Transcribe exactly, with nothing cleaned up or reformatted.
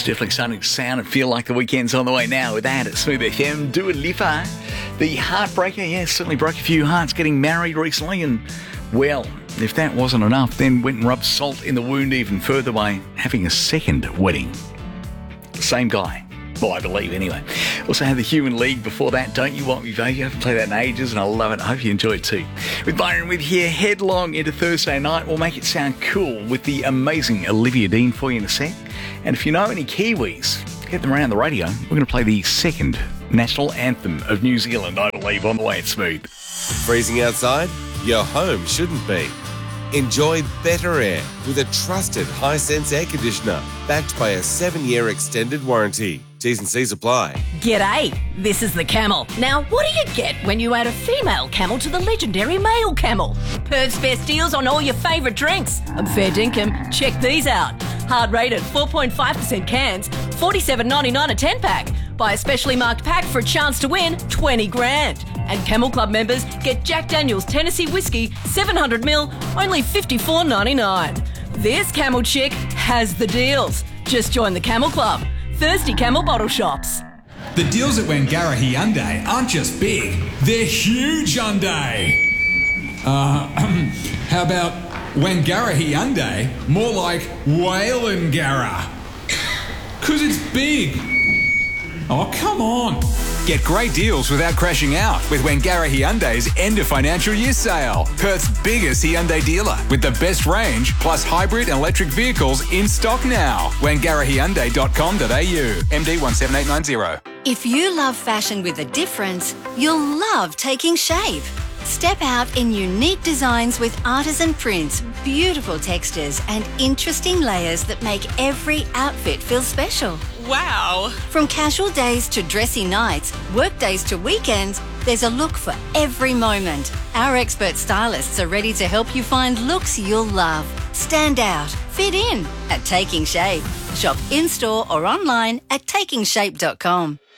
It's definitely starting to sound and feel like the weekend's on the way now with that at Smooth F M. Dua Lipa, the heartbreaker, yeah, certainly broke a few hearts getting married recently, and, well, if that wasn't enough, then went and rubbed salt in the wound even further by having a second wedding. Same guy. Well, I believe, anyway. Also had the Human League before that. Don't You Want Me, Baby? I haven't played that in ages, and I love it. I hope you enjoy it too. With Byron with here, headlong into Thursday night. We'll make it sound cool with the amazing Olivia Dean for you in a sec. And if you know any Kiwis, get them around the radio. We're going to play the second national anthem of New Zealand, I believe, on the way at Smooth. Freezing outside? Your home shouldn't be. Enjoy better air with a trusted Hisense air conditioner backed by a seven-year extended warranty. T's and C's apply. G'day, this is the Camel. Now, what do you get when you add a female camel to the legendary male camel? Perth's best deals on all your favourite drinks. I'm fair dinkum. Check these out. Hard rated four point five percent cans, forty-seven ninety-nine a ten-pack. Buy a specially marked pack for a chance to win twenty grand. And Camel Club members get Jack Daniel's Tennessee Whiskey seven hundred mil, only fifty-four ninety-nine. This Camel chick has the deals. Just join the Camel Club. Thirsty Camel bottle shops. The deals at Wangara Hyundai aren't just big, they're huge Hyundai. Uh, how about Wangara Hyundai, more like Whalengara? Cause it's big. Oh, come on. Get great deals without crashing out with Wangara Hyundai's end of financial year sale. Perth's biggest Hyundai dealer with the best range plus hybrid and electric vehicles in stock now. wangara hyundai dot com dot a u. M D one seven eight nine zero. If you love fashion with a difference, you'll love Taking Shape. Step out in unique designs with artisan prints, beautiful textures and interesting layers that make every outfit feel special. Wow! From casual days to dressy nights, work days to weekends, there's a look for every moment. Our expert stylists are ready to help you find looks you'll love. Stand out, fit in at Taking Shape. Shop in-store or online at taking shape dot com.